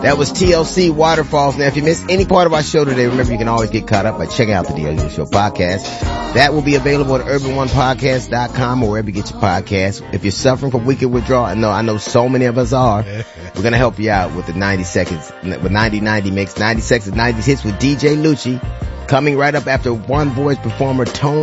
That was TLC Waterfalls. Now, if you missed any part of our show today, remember you can always get caught up by checking out the D.L. Show podcast. That will be available at urban1podcast.com or wherever you get your podcasts. If you're suffering from weekend withdrawal, I know so many of us are. We're going to help you out with the 90 seconds, with 90-90 mix, 90 seconds, 90 hits with DJ Lucci. Coming right up after One Voice performer Tone